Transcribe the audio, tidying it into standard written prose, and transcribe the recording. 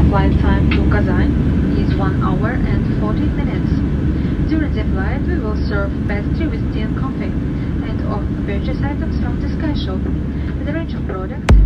The flight time to Kazan is 1 hour and 14 minutes. During the flight, we will serve pastry with tea and coffee, and offer purchase items from the Sky Shop. The range of products